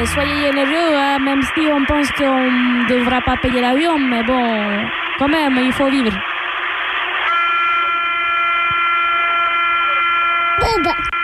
soyez généreux, hein, même si on pense qu'on ne devra pas payer l'avion, mais bon, quand même, il faut vivre. Baba.